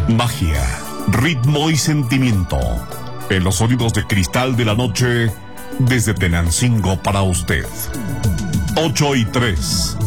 Magia, ritmo y sentimiento. En los sonidos de cristal de la noche, desde Tenancingo para usted. 8:03.